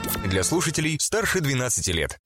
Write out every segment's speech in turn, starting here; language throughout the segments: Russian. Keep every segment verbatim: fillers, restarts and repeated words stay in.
Для слушателей старше двенадцати лет.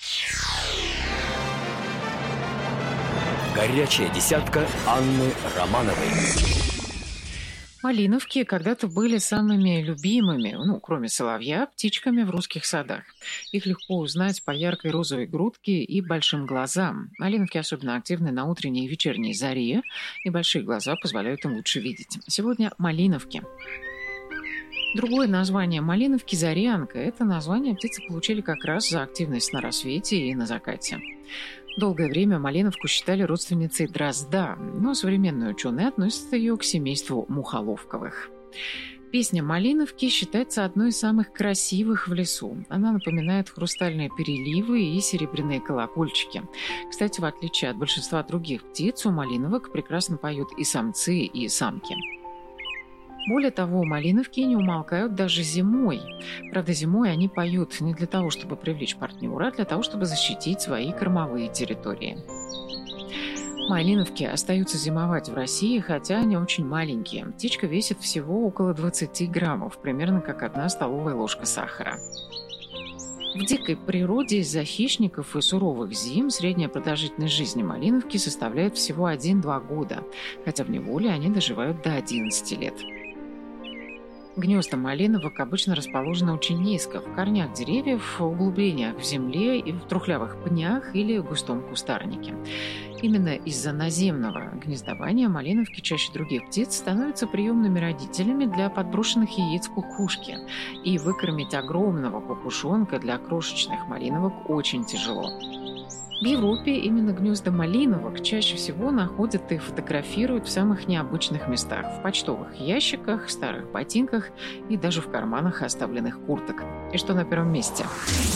Горячая десятка Анны Романовой. Малиновки когда-то были самыми любимыми, ну, кроме соловья, птичками в русских садах. Их легко узнать по яркой розовой грудке и большим глазам. Малиновки особенно активны на утренней и вечерней заре, и большие глаза позволяют им лучше видеть. Сегодня малиновки. Другое название малиновки – зарянка. Это название птицы получили как раз за активность на рассвете и на закате. Долгое время малиновку считали родственницей дрозда, но современные ученые относят ее к семейству мухоловковых. Песня малиновки считается одной из самых красивых в лесу. Она напоминает хрустальные переливы и серебряные колокольчики. Кстати, в отличие от большинства других птиц, у малиновок прекрасно поют и самцы, и самки. Более того, малиновки не умолкают даже зимой. Правда, зимой они поют не для того, чтобы привлечь партнера, а для того, чтобы защитить свои кормовые территории. Малиновки остаются зимовать в России, хотя они очень маленькие. Птичка весит всего около двадцати граммов, примерно как одна столовая ложка сахара. В дикой природе из-за хищников и суровых зим средняя продолжительность жизни малиновки составляет всего один-два года, хотя в неволе они доживают до одиннадцати лет. Гнезда малиновок обычно расположены очень низко, в корнях деревьев, в углублениях в земле и в трухлявых пнях или густом кустарнике. Именно из-за наземного гнездования малиновки чаще других птиц становятся приемными родителями для подброшенных яиц кукушки. И выкормить огромного кукушонка для крошечных малиновок очень тяжело. В Европе именно гнезда малиновок чаще всего находят и фотографируют в самых необычных местах – в почтовых ящиках, старых ботинках и даже в карманах оставленных курток. И что на первом месте?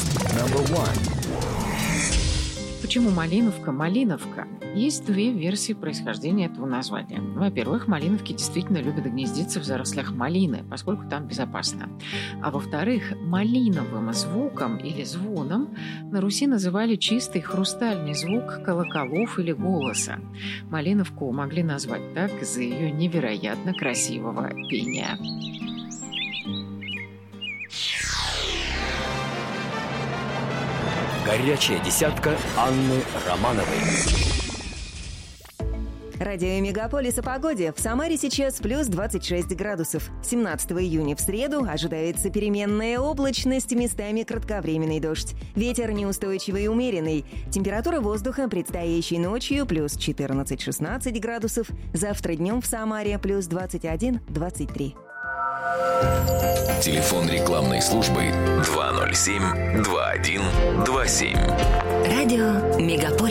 Почему малиновка – малиновка? Есть две версии происхождения этого названия. Во-первых, малиновки действительно любят гнездиться в зарослях малины, поскольку там безопасно. А во-вторых, малиновым звуком или звоном на Руси называли чистый хрустальный звук колоколов или голоса. Малиновку могли назвать так из-за ее невероятно красивого пения. Горячая десятка Анны Романовой. Радио Мегаполис о погоде. В Самаре сейчас плюс двадцать шесть градусов. семнадцатого июня в среду ожидается переменная облачность, местами кратковременный дождь. Ветер неустойчивый и умеренный. Температура воздуха предстоящей ночью плюс четырнадцать-шестнадцать градусов. Завтра днем в Самаре плюс двадцать один - двадцать три. Телефон рекламной службы два ноль семь два один два семь. Радио Мегаполис.